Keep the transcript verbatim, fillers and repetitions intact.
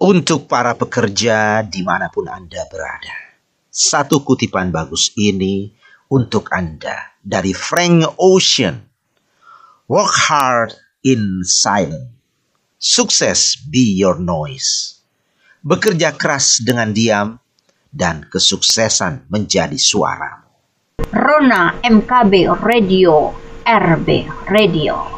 Untuk para pekerja dimanapun Anda berada, satu kutipan bagus ini untuk Anda dari Frank Ocean. Work hard in silence. Sukses be your noise. Bekerja keras dengan diam dan kesuksesan menjadi suaramu. Rona M K B Radio, R B Radio.